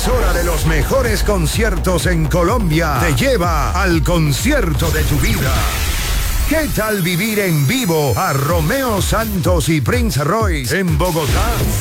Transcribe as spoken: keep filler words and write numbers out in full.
emisora de los mejores conciertos en Colombia, te lleva al concierto de tu vida. ¿Qué tal vivir en vivo a Romeo Santos y Prince Royce en Bogotá?